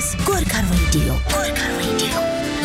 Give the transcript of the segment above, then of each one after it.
Gorkha radio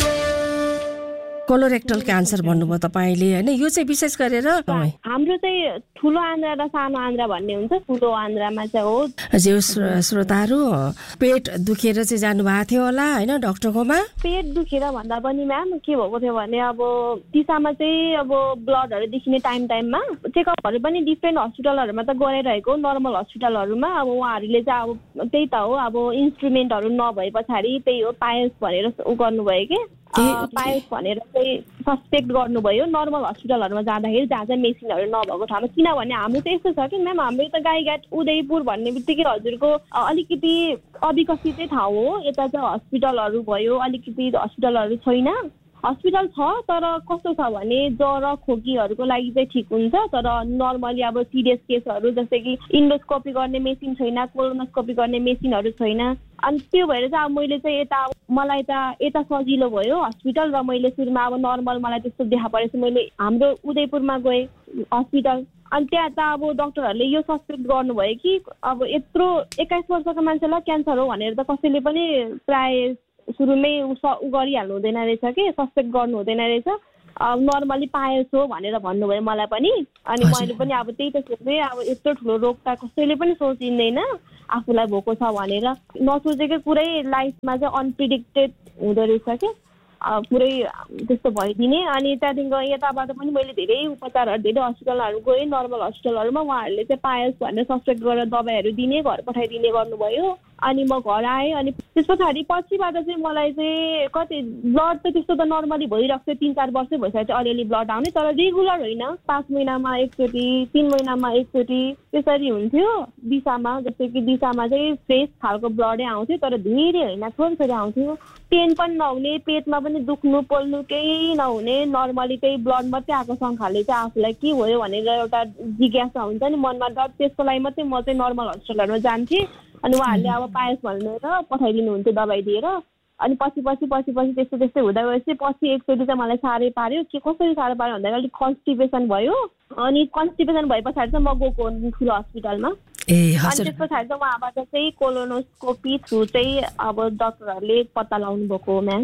colorectal cancer भन्नुभयो तपाईले हैन यो चाहिँ विशेष गरेर हाम्रो चाहिँ ठुलो आन्द्रा र सानो आन्द्रा भन्ने हुन्छ ठुलो आन्द्रामा चाहिँ हो जे श्रोताहरु पेट दुखेर चाहिँ जानु भएको थियो होला हैन डाक्टरकोमा पेट दुखेर भन्दा पनि म्याम के भएको थियो भने अब दिशामा चाहिँ अब ब्लडहरु देखिने टाइममा चेकअपहरु पनि डिफरेन्ट हस्पिटलहरुमा त गराइरहेको नर्मल हस्पिटलहरुमा अब उहाँहरुले चाहिँ अब त्यही त हो अब इन्स्ट्रुमेन्टहरु नभए पछाडी त्यही हो पायल्स भनेर उ गर्नुभयो के पायल्स भनेर चाहिँ सस्पेक्ट गर्नुभयो नर्मल हस्पिटलहरुमा जाँदाखेरि जहाँ चाहिँ मेसिनहरु नभएको ठाउँमा किनभने हाम्रो चाहिँ यस्तो छ कि म्याम हाम्रो त गाईघाट उदयपुर भन्ने बित्तिकै हजुरको अलिकति अविकसितै ठाउँ हो यता चाहिँ हस्पिटलहरु भयो अलिकति हस्पिटलहरु छैन हस्पिटल छ तर कस्तो छ भने ज्वरो खोकीहरुको लागि चाहिँ ठीक हुन्छ तर नर्मली अब सिरियस केसहरु जस्तै कि इन्डोस्कोपी गर्ने मेसिन छैन कोलोनोस्कोपी गर्ने मेसिनहरु छैन अनि त्यो भएर चाहिँ अब मैले चाहिँ मलाई त यता सजिलो भयो हस्पिटल र मैले सुरुमा अब नर्मल मलाई त्यस्तो देखा परेछ मैले हाम्रो उदयपुरमा गए हस्पिटल अनि त्यहाँ त अब डाक्टरहरूले यो सस्पेक्ट गर्नुभयो कि अब यत्रो 21 वर्षको मान्छेलाई क्यान्सर हो भनेर त कसैले पनि प्राय सुरुमै गरिहाल्नु हुँदैन रहेछ कि सस्पेक्ट गर्नु हुँदैन रहेछ नर्मली पायल्स हो भनेर भन्नुभयो मलाई पनि अनि मैले पनि अब त्यही त सोचेँ अब यत्रो ठुलो रोग त कसैले पनि सोचिँदैन आफूलाई भएको छ भनेर नसोचेकै कुरै लाइफमा चाहिँ अनप्रिडिक्टेड हुँदो रहेछ कि पुरै त्यस्तो भइदिने अनि त्यहाँदेखि यताबाट पनि मैले धेरै उपचारहरू धेरै हस्पिटलहरू गएँ नर्मल हस्पिटलहरूमा उहाँहरूले चाहिँ पायल्स भनेर सस्पेक्ट गरेर दबाईहरू दिने घर पठाइदिने गर्नुभयो अनि म घर आएँ अनि त्यस पछाडि पछिबाट चाहिँ मलाई चाहिँ कति ब्लड त त्यस्तो त नर्मली भइरहेको थियो 3-4 वर्षै भइसक्यो अलिअलि ब्लड आउने तर रेगुलर होइन 5 महिनामा एकचोटि 3 महिनामा एकचोटि त्यसरी हुन्थ्यो दिशामा जस्तै कि दिशामा चाहिँ फ्रेस खालको ब्लडै आउँथ्यो तर धेरै होइन थोरै आउँथ्यो पेन पनि नहुने पेटमा पनि दुख्नु पोल्नु केही नहुने नर्मली त्यही ब्लड मात्रै आएको सँखाले चाहिँ आफूलाई के भयो भनेर एउटा जिज्ञासा हुन्छ नि मनमा डर त्यसको लागि मात्रै म चाहिँ नर्मल हस्पिटलहरुमा जान्थेँ अनि उहाँहरूले अब पायल्स भनेर पठाइदिनु हुन्थ्यो दबाई दिएर अनि पछि त्यस्तै हुँदा गएपछि पछि एकचोटि चाहिँ मलाई साह्रै पार्यो के कसरी साह्रो पार्यो भन्दा अलिक कन्स्टिपेसन भयो अनि कन्स्टिपेसन भए पछाडि चाहिँ म गएको ठुलो हस्पिटलमा अनि त्यस पछाडि चाहिँ उहाँबाट चाहिँ कोलोनोस्कोपी थ्रु चाहिँ अब डाक्टरहरूले पत्ता लगाउनु भएको म्याम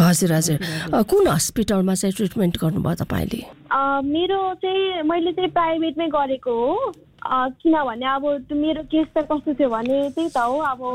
हजुर कुन हस्पिटलमा चाहिँ ट्रिटमेन्ट गर्नुभयो तपाईले मेरो चाहिँ मैले चाहिँ प्राइभेटमै गरेको हो किनभने अब मेरो केस त कस्तो थियो भने त्यही त हो अब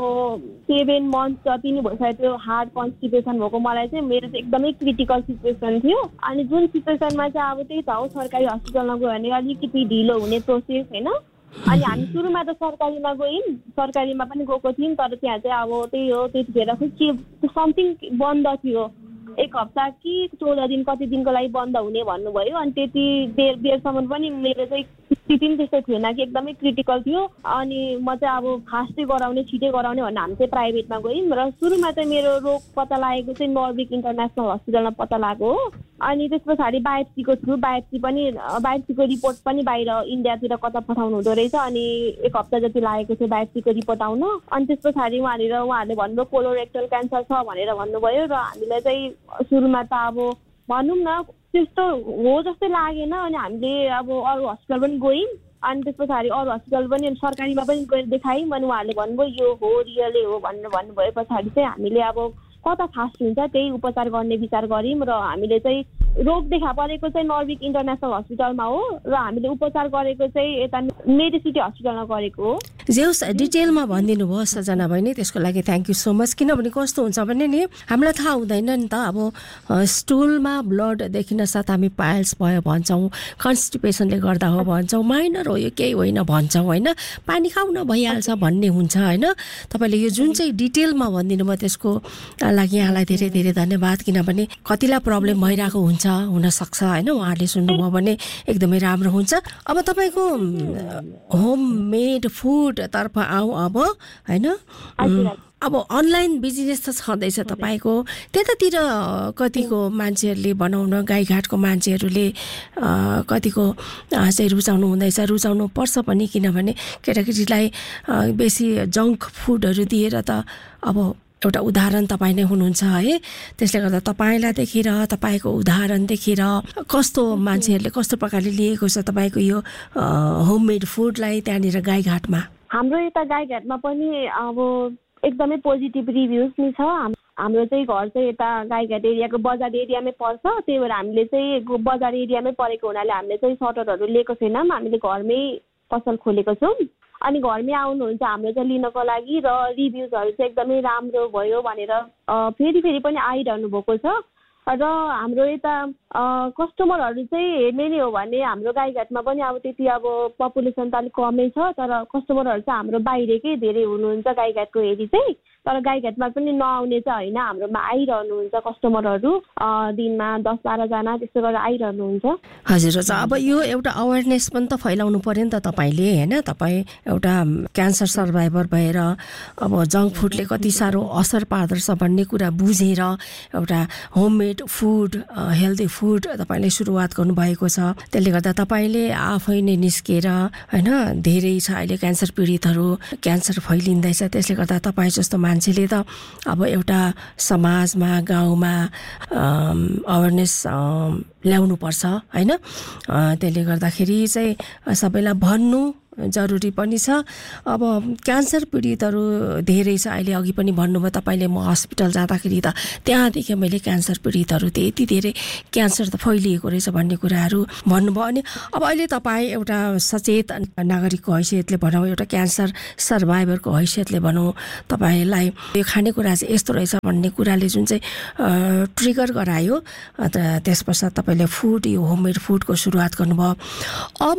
7 मन्थ जति नै भइसक्यो थियो हार्ड कन्स्टिपेसन भएको मलाई चाहिँ मेरो चाहिँ एकदमै क्रिटिकल सिचुएसन थियो अनि जुन सिचुएसनमा चाहिँ अब त्यही त हो सरकारी हस्पिटलमा गयो भने अलिकति ढिलो हुने प्रोसेस होइन अनि हामी सुरुमा त सरकारीमा गयौँ सरकारीमा पनि गएको थियौँ तर त्यहाँ चाहिँ अब त्यही हो त्यतिखेर के समथिङ बन्द थियो 1 हप्ता कि 14 दिन कति दिनको लागि बन्द हुने भन्नुभयो अनि त्यति बेरसम्म पनि मेरो चाहिँ स्थिति पनि त्यस्तो थिएन कि एकदमै क्रिटिकल थियो अनि म चाहिँ अब फास्टै गराउने छिटै गराउने भनेर हामी चाहिँ प्राइभेटमा गयौँ र सुरुमा चाहिँ मेरो रोग पत्ता लागेको चाहिँ नर्विक इन्टरनेसनल हस्पिटलमा पत्ता लागेको हो अनि त्यस पछाडि बायोप्सीको थ्रु बायोप्सीको रिपोर्ट पनि बाहिर इन्डियातिर कता पठाउनु हुँदो रहेछ अनि 1 हप्ता जति लागेको थियो बायोप्सीको रिपोर्ट आउन अनि त्यस पछाडि उहाँहरूले भन्नुभयो कोलोरेक्टल क्यान्सर छ भनेर भन्नुभयो र हामीलाई चाहिँ सुरुमा त अब भनौँ न त्यस्तो हो जस्तै लागेन अनि हामीले अब अरू हस्पिटल पनि गयौँ अनि त्यस पछाडि अरू हस्पिटल पनि सरकारीमा पनि गएर देखायौँ अनि उहाँहरूले भन्नुभयो यो हो रियलै हो भनेर भन्नुभयो पछाडि चाहिँ हामीले अब कता फास्ट हुन्छ त्यही उपचार गर्ने विचार गऱ्यौँ र हामीले चाहिँ रोग देखा परेको चाहिँ नर्विक इन्टरनेसनल हस्पिटलमा हो र हामीले उपचार गरेको चाहिँ यता मेडिसिटी हस्पिटलमा गरेको हो जेउस डिटेलमा भनिदिनु भयो सजना बहिनी त्यसको लागि थ्याङ्क यू सो मच किनभने कस्तो हुन्छ भने नि हामीलाई थाहा हुँदैन नि त अब स्टुलमा ब्लड देखिन साथ हामी पायल्स भयो भन्छौँ कन्स्टिपेसनले गर्दा हो भन्छौँ माइनर हो यो केही होइन भन्छौँ होइन पानी खाउन भइहाल्छ भन्ने हुन्छ होइन तपाईँले यो जुन चाहिँ डिटेलमा भनिदिनु भयो त्यसको लागि यहाँलाई धेरै धेरै धन्यवाद किनभने कतिलाई प्रब्लम भइरहेको हुन्छ हुनसक्छ होइन उहाँहरूले सुन्नुभयो भने एकदमै राम्रो हुन्छ अब तपाईँको होम मेड फुड तर्फ आउँ अब होइन अब अनलाइन बिजनेस त छँदैछ तपाईँको त्यतातिर कतिको मान्छेहरूले बनाउन गाईघाटको मान्छेहरूले कतिको चाहिँ रुचाउनु पर्छ पनि किनभने केटाकेटीलाई बेसी जङ्क फुडहरू दिएर त अब एउटा उदाहरण तपाईँ नै हुनुहुन्छ है त्यसले गर्दा तपाईँलाई देखेर तपाईँको उदाहरण देखेर कस्तो मान्छेहरूले कस्तो प्रकारले लिएको छ तपाईँको यो होममेड फुडलाई त्यहाँनिर गाईघाटमा हाम्रो यता गाईघाटमा पनि अब एकदमै पोजिटिभ रिभ्युज नि छ। हाम्रो चाहिँ घर चाहिँ यता गाईघाट एरियाको बजार एरियामै पर्छ, त्यही भएर हामीले चाहिँ बजार एरियामै परेको हुनाले हामीले चाहिँ सटरहरू लिएको छैनौँ, हामीले घरमै पसल खोलेको छौँ। अनि घरमै आउनुहुन्छ हाम्रो चाहिँ लिनको लागि र रिभ्युजहरू चाहिँ एकदमै राम्रो भयो भनेर फेरि पनि आइरहनु भएको छ। र हाम्रो यता कस्टमरहरू चाहिँ हेर्ने नै हो भने हाम्रो गाईघाटमा पनि अब त्यति अब पपुलेसन त अलिक कमै छ, तर कस्टमरहरू चाहिँ हाम्रो बाहिरकै धेरै हुनुहुन्छ गाईघाटको हेरी चाहिँ। तर गाईघाटमा पनि नआउने चाहिँ होइन, हाम्रोमा आइरहनुहुन्छ कस्टमरहरू, दिनमा 10-12 जना त्यस्तो गरेर आइरहनुहुन्छ। हजुर हजुर, अब यो एउटा अवेरनेस पनि त फैलाउनु पर्यो नि त तपाईँले, होइन? तपाईँ एउटा क्यान्सर सर्भाइभर भएर अब जङ्क फुडले कति साह्रो असर पार्दछ भन्ने कुरा बुझेर एउटा होममेड फुड, हेल्दी फुड तपाईँले सुरुवात गर्नुभएको छ। त्यसले गर्दा तपाईँले आफै नै निस्केर, होइन, धेरै छ अहिले क्यान्सर पीडितहरू, क्यान्सर फैलिँदैछ। त्यसले गर्दा तपाईँ जस्तो मान्छेले त अब एउटा समाजमा गाउँमा अवेरनेस ल्याउनुपर्छ, होइन? त्यसले गर्दाखेरि चाहिँ सबैलाई भन्नु जरुरी पनि छ। अब क्यान्सर पीडितहरू धेरै छ अहिले, अघि पनि भन्नुभयो तपाईँले, म हस्पिटल जाँदाखेरि त त्यहाँदेखि मैले क्यान्सर पीडितहरू त्यति धेरै क्यान्सर त फैलिएको रहेछ भन्ने कुराहरू भन्नुभयो। अनि अब अहिले तपाईँ एउटा सचेत नागरिकको हैसियतले भनौँ, एउटा क्यान्सर सर्भाइभरको हैसियतले भनौँ, तपाईँलाई यो खानेकुरा चाहिँ यस्तो रहेछ भन्ने कुराले जुन चाहिँ ट्रिगर गरायो, त्यस पश्चात तपाईँले फुड, यो होममेड फुडको सुरुवात गर्नुभयो। अब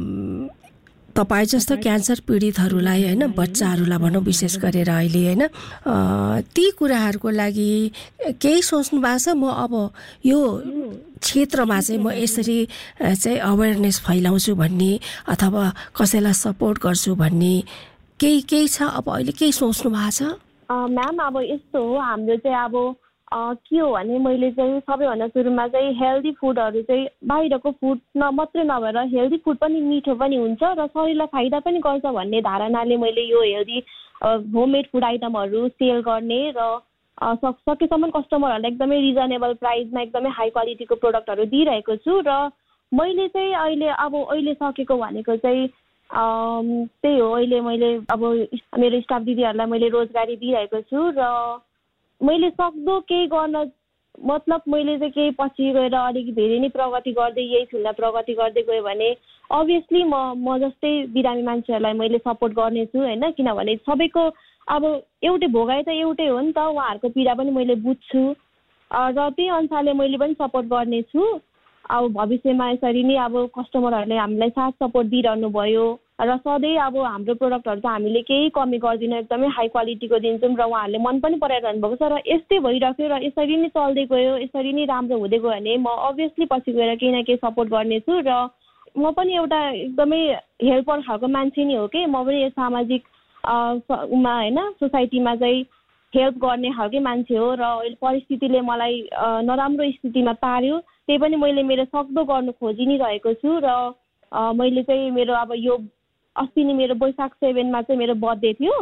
तपाईँ जस्तो क्यान्सर पीडितहरूलाई, होइन, बच्चाहरूलाई भनौँ विशेष गरेर अहिले, होइन, ती कुराहरूको लागि केही सोच्नु भएको छ? म अब यो क्षेत्रमा चाहिँ म यसरी चाहिँ अवेरनेस फैलाउँछु भन्ने अथवा कसैलाई सपोर्ट गर्छु भन्ने केही छ? अब अहिले केही सोच्नु भएको छ? म्याम अब यस्तो हो, हाम्रो चाहिँ अब के हो भने मैले चाहिँ सबैभन्दा सुरुमा चाहिँ हेल्दी फुडहरू चाहिँ बाहिरको फुड मात्रै नभएर हेल्दी फुड पनि मिठो पनि हुन्छ र शरीरलाई फाइदा पनि गर्छ भन्ने धारणाले मैले यो हेल्दी होममेड फुड आइटमहरू सेल गर्ने र सकेसम्म कस्टमरहरूलाई एकदमै रिजनेबल प्राइसमा एकदमै हाई क्वालिटीको प्रोडक्टहरू दिइरहेको छु। र मैले चाहिँ अहिले सकेको भनेको चाहिँ त्यही हो, अहिले मैले अब मेरो स्टाफ दिदीहरूलाई मैले रोजगारी दिइरहेको छु र मैले सक्दो केही गर्न, मतलब मैले चाहिँ केही पछि गएर अलिक धेरै नै प्रगति गर्दै यही फिल्डमा प्रगति गर्दै गयो भने अभियसली म जस्तै बिरामी मान्छेहरूलाई मैले सपोर्ट गर्नेछु, होइन? किनभने सबैको अब एउटै भोगाइ त एउटै हो नि त, उहाँहरूको पीडा पनि मैले बुझ्छु र त्यही अनुसारले मैले पनि सपोर्ट गर्नेछु। अब भविष्यमा यसरी नै अब कस्टमरहरूले हामीलाई साथ सपोर्ट दिइरहनु भयो र सधैँ अब हाम्रो प्रोडक्टहरू त हामीले केही कमी गर्दिनँ, एकदमै हाई क्वालिटीको दिन्छौँ र उहाँहरूले मन पनि पराइरहनु भएको छ। र यस्तै भइराख्यो र यसरी नै चल्दै गयो, यसरी नै राम्रो हुँदै गयो भने म अभियसली पछि गएर केही न केही सपोर्ट गर्नेछु। र म पनि एउटा एकदमै हेल्पर खालको मान्छे नै हो कि, म पनि यो सामाजिक होइन सोसाइटीमा चाहिँ हेल्प गर्ने खालकै मान्छे हो र परिस्थितिले मलाई नराम्रो स्थितिमा पार्यो, त्यही पनि मैले मेरो सक्दो गर्नु खोजि नै रहेको छु। र मैले चाहिँ मेरो अब यो अस्ति नै मेरो वैशाख 7 चाहिँ मेरो बर्थडे थियो,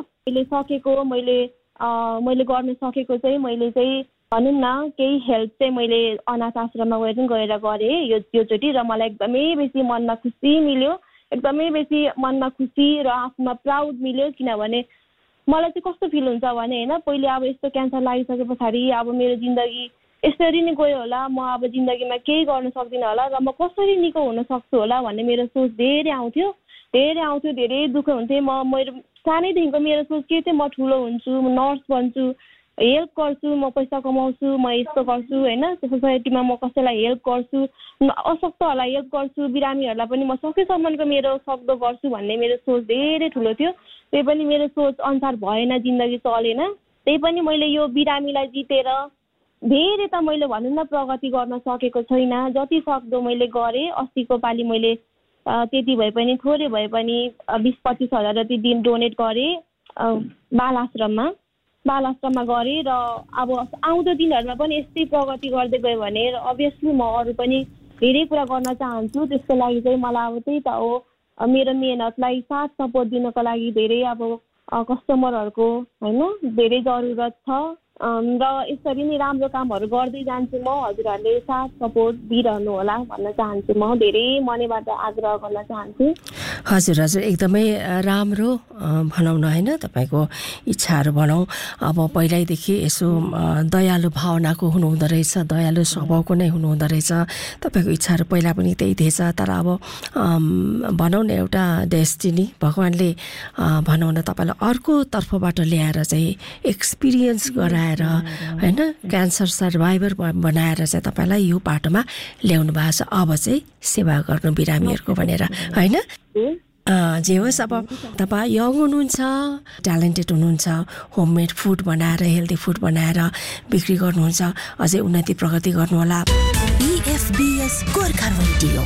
मैले गर्न सकेको चाहिँ मैले चाहिँ भनौँ न केही हेल्प चाहिँ मैले अनाथ आश्रममा गएर गरेँ योचोटि र मलाई एकदमै बेसी मनमा खुसी मिल्यो, एकदमै बेसी मनमा खुसी र आफूमा प्राउड मिल्यो। किनभने मलाई चाहिँ कस्तो फिल हुन्छ भने, होइन, पहिले अब यस्तो क्यान्सर लागिसके पछाडि अब मेरो जिन्दगी यसरी नै गयो होला, म अब जिन्दगीमा केही गर्न सक्दिनँ होला र म कसरी निको हुन सक्छु होला भन्ने मेरो सोच धेरै आउँथ्यो, धेरै दुःख हुन्थ्यो। मेरो सानैदेखिको मेरो सोच के थियो, म ठुलो हुन्छु, म नर्स बन्छु, हेल्प गर्छु, म पैसा कमाउँछु, म यस्तो गर्छु, होइन, सोसाइटीमा म कसैलाई हेल्प गर्छु, अशक्तहरूलाई हेल्प गर्छु, बिरामीहरूलाई पनि म सकेसम्मको मेरो सक्दो गर्छु भन्ने मेरो सोच धेरै ठुलो थियो। त्यही पनि मेरो सोच अनुसार भएन, जिन्दगी चलेन। त्यही पनि मैले यो बिरामीलाई जितेर धेरै त मैले भनौँ न प्रगति गर्न सकेको छैन, जति सक्दो मैले गरेँ। अस्तिको पालि मैले त्यति भए पनि थोरै भए पनि 20-25 हजार जति दिन डोनेट गरेँ बाल आश्रममा गरेँ र अब आउँदो दिनहरूमा पनि यस्तै प्रगति गर्दै गयो भने अभियसली म अरू पनि धेरै कुरा गर्न चाहन्छु। त्यसको लागि चाहिँ मलाई अब त्यही त हो, मेरो मेहनतलाई साथ सपोर्ट दिनको लागि धेरै अब कस्टमरहरूको, होइन, धेरै जरुरत छ। र यसरी नै राम्रो कामहरू गर्दै जान्छु म। हजुरहरूले साथ सपोर्ट दिइरहनु होला भन्न चाहन्छु म। धेरै मनैबाट आग्रह गर्न चाहन्छु। हजुर हजुर एकदमै राम्रो भनौँ न होइन, तपाईँको इच्छाहरू भनौँ। अब पहिल्यैदेखि यसो दयालु भावनाको हुनुहुँदो रहेछ, दयालु स्वभावको नै हुनुहुँदो रहेछ। तपाईँको इच्छाहरू पहिला पनि त्यही थिएछ, तर अब भनौँ न एउटा डेस्टिनी भगवान्ले भनौँ न तपाईँलाई अर्को तर्फबाट ल्याएर चाहिँ एक्सपिरियन्स गराएर होइन, क्यान्सर सर्भाइभर बनाएर चाहिँ तपाईँलाई यो बाटोमा ल्याउनु भएको छ। अब चाहिँ सेवा गर्नु बिरामीहरूको भनेर होइन। जे होस्, अब तपाईँ यङ हुनुहुन्छ, ट्यालेन्टेड हुनुहुन्छ, होममेड फुड बनाएर हेल्दी फुड बनाएर बिक्री गर्नुहुन्छ, अझै उन्नति प्रगति गर्नुहोला। EFBS Gorkha radio.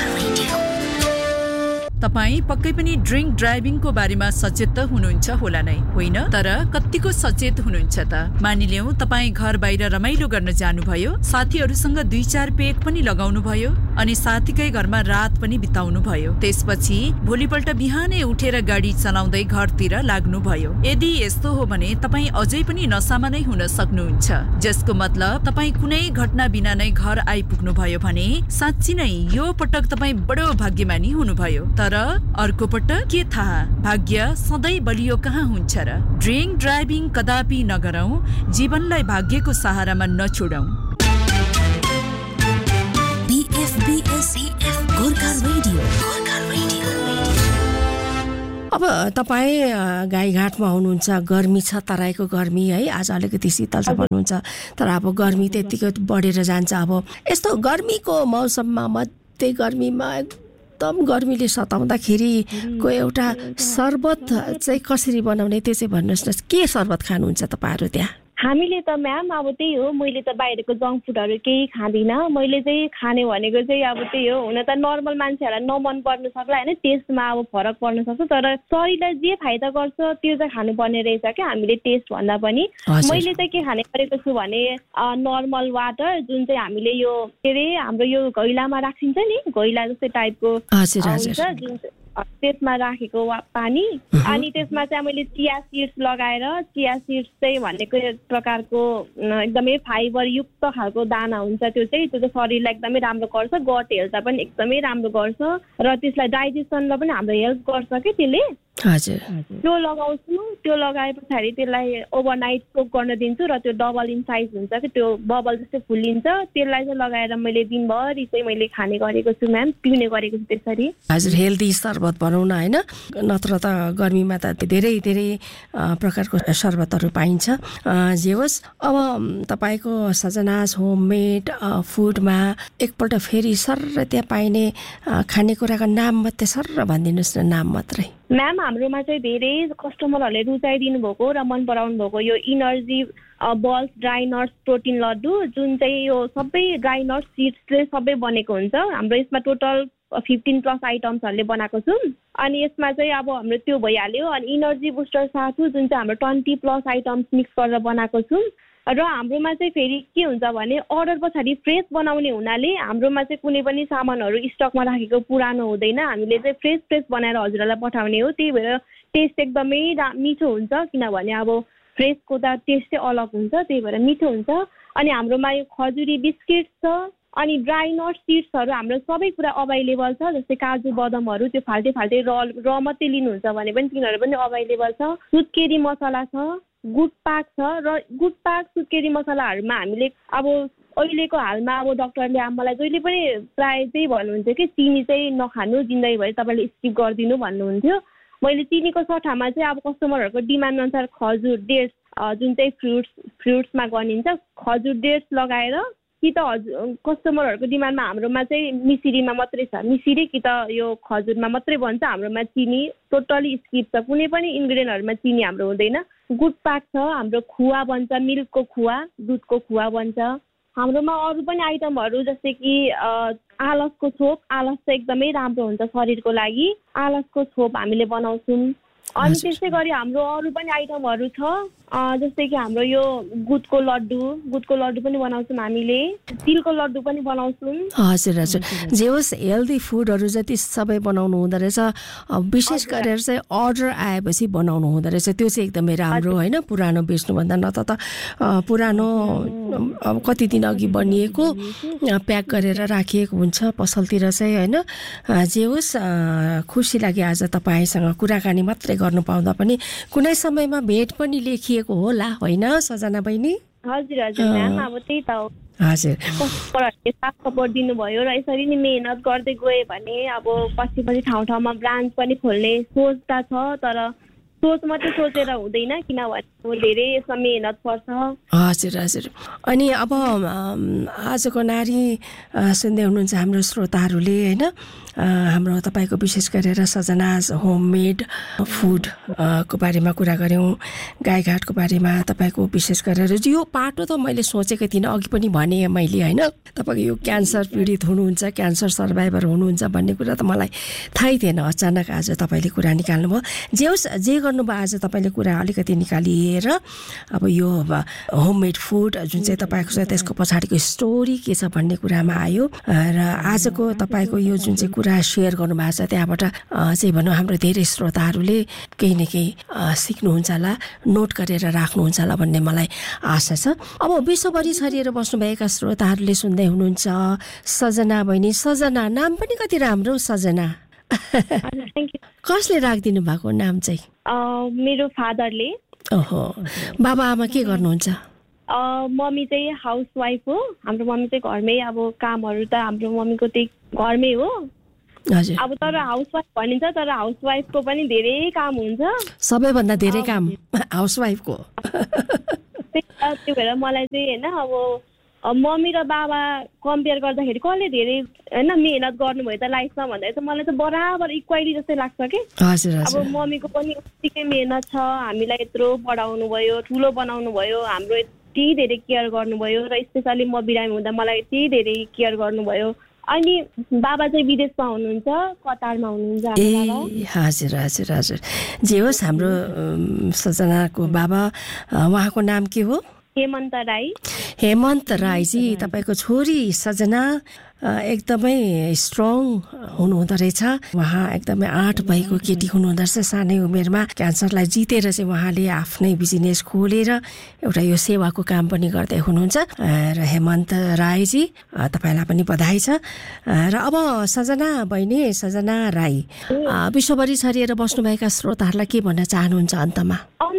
तपाईँ पक्कै पनि ड्रिङ्क ड्राइभिङको बारेमा सचेत त हुनुहुन्छ होला नै, होइन? तर कतिको सचेत हुनुहुन्छ त? मानिलियौँ तपाईँ घर बाहिर रमाइलो गर्न जानुभयो, साथीहरूसँग 2-4 पेग पनि लगाउनु भयो अनि साथीकै घरमा रात पनि बिताउनु भयो। त्यसपछि भोलिपल्ट बिहानै उठेर गाडी चलाउँदै घरतिर लाग्नुभयो। यदि यस्तो हो भने तपाईँ अझै पनि नसामा नै हुन सक्नुहुन्छ, जसको मतलब तपाईँ कुनै घटना बिना नै घर आइपुग्नु भयो भने साँच्ची नै यो पटक तपाईँ बडो भाग्यमानी हुनुभयो। तर अर्को पटक के थाहा, भाग्य सधैँ बलियो कहाँ हुन्छ र? ड्रिङ्क ड्राइभिङ कदापि नगरौं, जीवनलाई भाग्यको सहारामा नछोडौं। गोर्खा रेडियो। अब तपाईँ गाईघाटमा हुनुहुन्छ, गर्मी छ, तराईको गर्मी है, आज अलिकति शीतल छ भन्नुहुन्छ, तर अब गर्मी त्यतिकै बढेर जान्छ। अब यस्तो गर्मीको मौसममा, मध्य गर्मीमा एकदम गर्मीले सताउँदाखेरिको एउटा शरबत चाहिँ कसरी बनाउने त्यो चाहिँ भन्नुहोस् न। के शरबत खानुहुन्छ तपाईँहरू त्यहाँ? हामीले त म्याम अब त्यही हो, मैले त बाहिरको जङ्क फुडहरू केही खाँदिनँ। मैले चाहिँ खाने भनेको चाहिँ अब त्यही हो, हुन त नर्मल मान्छेहरूलाई नमन पर्न सक्ला होइन, टेस्टमा अब फरक पर्न सक्छ, तर शरीरलाई जे फाइदा गर्छ त्यो चाहिँ खानुपर्ने रहेछ क्या हामीले टेस्ट भन्दा पनि। मैले चाहिँ के खाने गरेको छु भने नर्मल वाटर, जुन चाहिँ हामीले यो के अरे हाम्रो यो घैलामा राखिन्छ नि, घैला जस्तै टाइपको हुन्छ जुन त्यसमा राखेको पानी, अनि त्यसमा चाहिँ मैले चिया सिड्स लगाएर, चिया सिड्स चाहिँ भनेको एक प्रकारको एकदमै फाइबर युक्त खालको दाना हुन्छ, त्यो चाहिँ शरीरलाई एकदमै राम्रो गर्छ, गट हेल्थ पनि एकदमै राम्रो गर्छ र त्यसलाई डाइजेसनलाई पनि हाम्रो हेल्प गर्छ कि त्यसले। हजुर, त्यो लगाउँछु। त्यो लगाए पछाडि त्यसलाई ओभरनाइट सोक गर्न दिन्छु र त्यो डबल इन साइज हुन्छ कि त्यो बबल जस्तै फुलिन्छ, त्यसलाई चाहिँ लगाएर मैले दिनभरि चाहिँ मैले खाने गरेको छु म्याम, पिउने गरेको छु त्यसरी। हजुर, हेल्दी शरबत बनाउन होइन, नत्र त गर्मीमा त धेरै धेरै प्रकारको शरबतहरू पाइन्छ। जे होस्, अब तपाईँको सजनाज होममेड फुडमा एकपल्ट फेरि सर त्यहाँ पाइने खानेकुराको नाम मात्रै सर भनिदिनुहोस् न, नाम मात्रै। म्याम हाम्रोमा चाहिँ धेरै कस्टमरहरूले रुचाइदिनु भएको र मन पराउनु भएको यो energy balls dry nuts protein लड्डु, जुन चाहिँ यो सबै ड्राई नट्स सिड्सले सबै बनेको हुन्छ। हाम्रो यसमा टोटल 15+ आइटम्सहरूले बनाएको छौँ, अनि यसमा चाहिँ अब हाम्रो त्यो भइहाल्यो। अनि इनर्जी बुस्टर साथु जुन चाहिँ हाम्रो 20+ आइटम्स मिक्स गरेर बनाएको छौँ। र हाम्रोमा चाहिँ फेरि के हुन्छ भने अर्डर पछाडि फ्रेस बनाउने हुनाले हाम्रोमा चाहिँ कुनै पनि सामानहरू स्टकमा राखेको पुरानो हुँदैन, हामीले चाहिँ फ्रेस बनाएर हजुरहरूलाई पठाउने हो। त्यही भएर टेस्ट एकदमै मिठो हुन्छ, किनभने अब फ्रेसको त टेस्ट चाहिँ अलग हुन्छ, त्यही भएर मिठो हुन्छ। अनि हाम्रोमा यो खजुरी बिस्किट छ, अनि ड्राई नट सिड्सहरू हाम्रो सबै कुरा अभाइलेबल छ, जस्तै काजु बदामहरू त्यो फाल्टे र मात्रै लिनुहुन्छ भने पनि तिनीहरू पनि अभाइलेबल छ। सुत्केरी मसला छ, गुड पाक छ, र गुड पाक सुत्केरी मसलाहरूमा हामीले अब अहिलेको हालमा अब डक्टरले मलाई जहिले पनि प्राय त्यही भन्नुहुन्थ्यो कि चिनी चाहिँ नखानु, जिन्दगीभरि तपाईँले स्किप गरिदिनु भन्नुहुन्थ्यो। मैले चिनीको सट्टामा चाहिँ अब कस्टमरहरूको डिमान्ड अनुसार खजुर डेट्स जुन चाहिँ फ्रुट्समा गनिन्छ, खजुर डेट्स लगाएर, कि त कस्टमरहरूको डिमान्डमा हाम्रोमा चाहिँ मिसिरीमा मात्रै छ, मिसिरी कि त यो खजुरमा मात्रै बन्छ, हाम्रोमा चिनी टोटली स्किप छ, कुनै पनि इन्ग्रिडियन्टहरूमा चिनी हाम्रो हुँदैन। गुड पाक छ, हाम्रो खुवा बन्छ, मिल्कको खुवा, दुधको खुवा बन्छ। हाम्रोमा अरू पनि आइटमहरू जस्तै कि आलसको छोप, आलस चाहिँ एकदमै राम्रो हुन्छ शरीरको लागि, आलसको छोप हामीले बनाउँछौँ। अनि त्यसै गरी हाम्रो अरू पनि आइटमहरू छ जस्तै कि हाम्रो यो गुदको लड्डु पनि बनाउँछौँ हामीले तिलको लड्डु पनि बनाउँछौँ हजुर हजुर जे होस् हेल्दी फुडहरू जति सबै बनाउनु हुँदो रहेछ विशेष गरेर चाहिँ अर्डर आएपछि बनाउनु हुँदो रहेछ त्यो चाहिँ एकदमै राम्रो होइन पुरानो बेच्नुभन्दा न त पुरानो अब कति दिन अघि बनिएको प्याक गरेर राखिएको हुन्छ पसलतिर चाहिँ होइन जे होस् खुसी लाग्यो आज तपाईँसँग कुराकानी मात्रै गर्नु पाउँदा पनि कुनै समयमा भेट पनि लेखिएको होला होइन सजना बहिनी हजुर हजुर म्याम अब त्यही त हो हजुर साथ सपोर्ट दिनुभयो र यसरी नै मेहनत गर्दै गयो भने अब पछि ठाउँ ठाउँमा ब्रान्च पनि खोल्ने सोच त छ तर सोच मात्रै सोचेर हुँदैन किनभने धेरै यसमा मेहनत पर्छ हजुर हजुर अनि अब आजको नारी सुन्दै हुनुहुन्छ हाम्रो श्रोताहरूले होइन हाम्रो तपाईँको विशेष गरेर सजनाज होममेड फुड को बारेमा कुरा गऱ्यौँ गाईघाटको बारेमा तपाईँको विशेष गरेर यो पाटो त मैले सोचेको थिइनँ अघि पनि भने मैले होइन तपाईँको यो क्यान्सर पीडित हुनुहुन्छ क्यान्सर सर्भाइभर हुनुहुन्छ भन्ने कुरा त मलाई थाहै थिएन अचानक आज तपाईँले कुरा निकाल्नुभयो जे होस् जे गर्नुभयो आज तपाईँले कुरा अलिकति निकालिएर अब यो होममेड फुड जुन चाहिँ तपाईँको छ त्यसको पछाडिको स्टोरी के छ भन्ने कुरामा आयो र आजको तपाईँको यो जुन चाहिँ कुरा सेयर गर्नुभएको छ त्यहाँबाट चाहिँ भनौँ हाम्रो धेरै श्रोताहरूले केही न केही सिक्नुहुन्छ होला नोट गरेर राख्नुहुन्छ होला भन्ने मलाई आशा छ अब विश्वभरि छरिएर बस्नुभएका श्रोताहरूले सुन्दै हुनुहुन्छ सजना बहिनी सजना नाम पनि कति राम्रो सजना कसले राखिदिनु भएको नाम चाहिँ मेरो फादरले ओहो बाबा आमा के गर्नुहुन्छ मम्मी चाहिँ हाउस वाइफ हो हाम्रो मम्मी चाहिँ घरमै अब कामहरू त हाम्रो मम्मीको त्यही घरमै हो अब तर हाउसवाइफ भनिन्छ तर हाउसवाइफको पनि धेरै काम हुन्छ सबैभन्दा धेरै काम हाउसवाइफको त्यो भएर मलाई चाहिँ होइन अब मम्मी र बाबा कम्पेयर गर्दाखेरि कसले धेरै होइन मेहनत गर्नुभयो त लाइफमा भन्दा चाहिँ मलाई चाहिँ बराबर इक्वालिटी जस्तै लाग्छ कि अब मम्मीको पनि उत्तिकै मेहनत छ हामीलाई यत्रो पढाउनु भयो ठुलो बनाउनु भयो हाम्रो यति धेरै केयर गर्नुभयो र स्पेसली म बिरामी हुँदा मलाई यति धेरै केयर गर्नुभयो अनि बाबा चाहिँ विदेशमा हुनुहुन्छ कतारमा हुनुहुन्छ हजुर हजुर हजुर जे होस् हाम्रो सजनाको बाबा उहाँको नाम के हो हेमन्त राईजी तपाईँको छोरी सजना एकदमै स्ट्रङ हुनुहुँदो रहेछ उहाँ एकदमै आँट भएको केटी हुनुहुँदो रहेछ सानै उमेरमा क्यान्सरलाई जितेर चाहिँ उहाँले आफ्नै बिजनेस खोलेर एउटा यो सेवाको काम पनि गर्दै हुनुहुन्छ र हेमन्त राईजी तपाईँलाई पनि बधाई छ र अब सजना बहिनी सजना राई विश्वभरि छरिएर बस्नुभएका श्रोताहरूलाई के भन्न चाहनुहुन्छ अन्तमा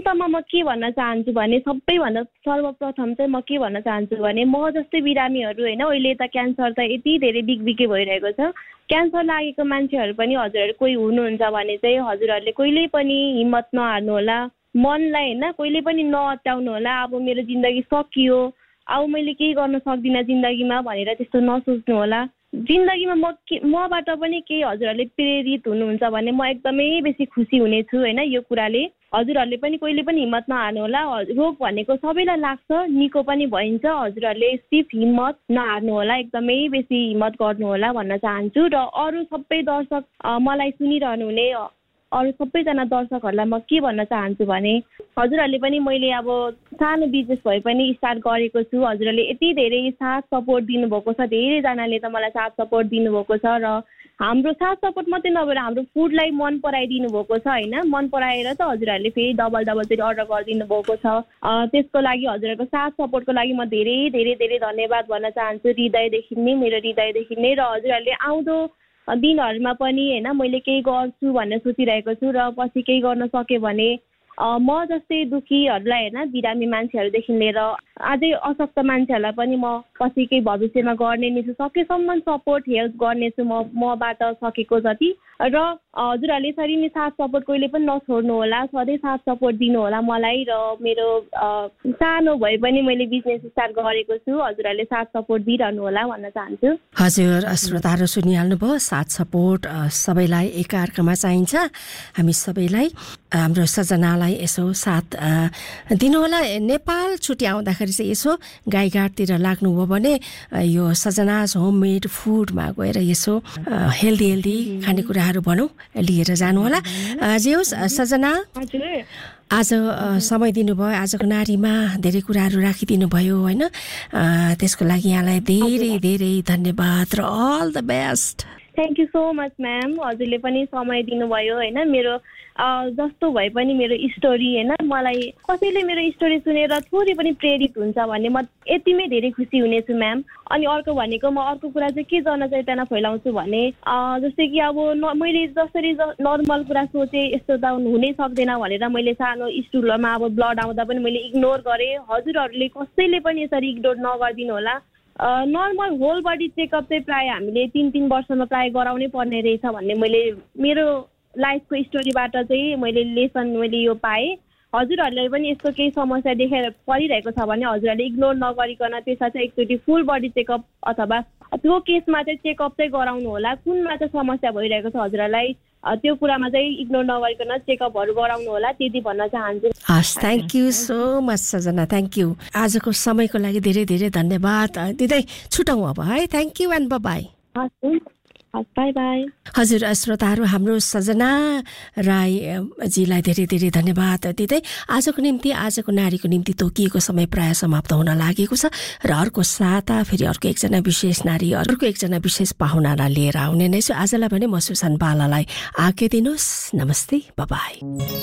म के भन्न चाहन्छु भने सबैभन्दा सर्वप्रथम चाहिँ म के भन्न चाहन्छु भने म जस्तै बिरामीहरू होइन अहिले त क्यान्सर त यति धेरै बिगबिगे भइरहेको छ क्यान्सर लागेको मान्छेहरू पनि हजुरहरू कोही हुनुहुन्छ भने चाहिँ हजुरहरूले कहिल्यै पनि हिम्मत नहार्नु होला मनलाई होइन कहिले पनि नअत्याउनु होला अब मेरो जिन्दगी सकियो अब मैले केही गर्न सक्दिनँ जिन्दगीमा भनेर त्यस्तो नसोच्नु होला जिन्दगीमा मबाट पनि केही हजुरहरूले प्रेरित हुनुहुन्छ भने म एकदमै बेसी खुसी हुनेछु होइन यो कुराले हजुरहरूले पनि कहिले पनि हिम्मत नहार्नु होला रोग भनेको सबैलाई लाग्छ निको पनि भइन्छ हजुरहरूले सिर्फ हिम्मत नहार्नु होला एकदमै बेसी हिम्मत गर्नु होला भन्न चाहन्छु र अरू सबै दर्शक मलाई सुनिरहनु हुने अरू सबैजना दर्शकहरूलाई म के भन्न चाहन्छु भने हजुरहरूले पनि मैले अब सानो बिजनेस भए पनि स्टार्ट गरेको छु हजुरहरूले यति धेरै साथ सपोर्ट दिनुभएको छ धेरैजनाले त मलाई साथ सपोर्ट दिनुभएको छ र हाम्रो साथ सपोर्ट मात्रै नभएर हाम्रो फुडलाई मन पराइदिनु भएको छ होइन मन पराएर त हजुरहरूले फेरि डबल फेरि अर्डर गरिदिनु भएको छ त्यसको लागि हजुरहरूको साथ सपोर्टको लागि म धेरै धेरै धेरै धन्यवाद भन्न चाहन्छु हृदयदेखि नै मेरो हृदयदेखि नै र हजुरहरूले आउँदो दिनहरूमा पनि होइन मैले केही गर्छु भनेर सोचिरहेको छु र पछि केही गर्न सकेँ भने म जस्तै दुखीहरूलाई होइन बिरामी मान्छेहरूदेखि लिएर अझै अशक्त मान्छेहरूलाई पनि म पछि केही भविष्यमा गर्ने नै छु सकेसम्म सपोर्ट हेल्प गर्नेछु मबाट सकेको जति र हजुरहरूले यसरी नै साथ सपोर्ट कहिले पनि नछोड्नु होला सधैँ साथ सपोर्ट दिनु होला मलाई र मेरो सानो भए पनि मैले बिजनेस स्टार्ट गरेको छु हजुरहरूले साथ सपोर्ट दिइरहनु होला भन्न चाहन्छु हजुर श्रोताहरू सुनिहाल्नुभयो साथ सपोर्ट सबैलाई एकाअर्कामा चाहिन्छ हामी सबैलाई हाम्रो सजनालाई यसो साथ दिनुहोला नेपाल छुट्टी आउँदाखेरि गर्दाखेरि चाहिँ यसो गाईघाटतिर लाग्नुभयो भने यो सजनाज होममेड फुडमा गएर यसो हेल्दी खानेकुराहरू भनौँ लिएर जानु होला। जे होस् सजना, आज समय दिनुभयो, आजको नारीमा धेरै कुराहरू राखिदिनु भयो होइन, त्यसको लागि यहाँलाई धेरै धेरै धन्यवाद र all the best. Thank you so much ma'am, हजुरले पनि समय दिनुभयो होइन। मेरो जस्तो भए पनि मेरो स्टोरी होइन, मलाई कसैले मेरो स्टोरी सुनेर थोरै पनि प्रेरित हुन्छ भने म यतिमै धेरै खुसी हुनेछु म्याम। अनि अर्को भनेको म अर्को कुरा चाहिँ के जनचेतना फैलाउँछु भने जस्तै कि अब मैले जसरी नर्मल कुरा सोचेँ यस्तो त हुनै सक्दैन भनेर मैले सानो स्टुलमा अब ब्लड आउँदा पनि मैले इग्नोर गरेँ। हजुरहरूले कसैले पनि यसरी इग्नोर नगरिदिनु होला। नर्मल होल बडी चेकअप चाहिँ प्रायः हामीले 3 वर्षमा प्रायः गराउनै पर्ने रहेछ भन्ने मैले मेरो लाइफको स्टोरीबाट चाहिँ मैले लेसन यो पाएँ। हजुरहरूले पनि यस्तो केही समस्या देखेर परिरहेको छ भने हजुरहरूले इग्नोर नगरिकन त्यसलाई चाहिँ एकचोटि फुल बडी चेकअप अथवा त्यो केसमा चाहिँ चेकअप चाहिँ गराउनु होला। कुनमा चाहिँ समस्या भइरहेको छ हजुरहरूलाई त्यो कुरामा चाहिँ इग्नोर नगरिकन चेकअपहरू गराउनु होला, त्यति भन्न चाहन्छु। हस्, thank you so much Sajana, thank you. आजको समयको लागि धेरै धेरै धन्यवाद दिँदै छुटौँ अब है। Thank you and by. By by. हजुर श्रोताहरू, हाम्रो सजना राईजीलाई धेरै धेरै धन्यवाद दिँदै आजको निम्ति, आजको नारीको निम्ति तोकिएको समय प्राय समाप्त हुन लागेको छ र अर्को साता फेरि अर्को एकजना विशेष नारी, अर्को एकजना विशेष पाहुनालाई लिएर आउने नै छु। आजलाई भने म सुसन बालालाई आज्ञा दिनुहोस्। नमस्ते, बाई।